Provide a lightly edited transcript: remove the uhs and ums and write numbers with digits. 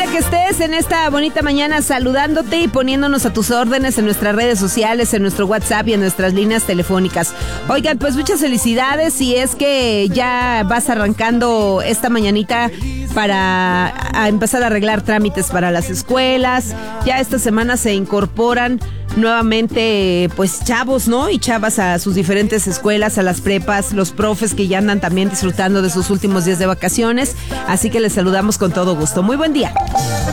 que estés en esta bonita mañana saludándote y poniéndonos a tus órdenes en nuestras redes sociales, en nuestro WhatsApp y en nuestras líneas telefónicas. Oigan, pues muchas felicidades y es que ya vas arrancando esta mañanita para empezar a arreglar trámites para las escuelas. Ya esta semana se incorporan nuevamente pues chavos, ¿no? Y chavas a sus diferentes escuelas, a las prepas, los profes que ya andan también disfrutando de sus últimos días de vacaciones. Así que les saludamos con todo gusto. Muy buen día.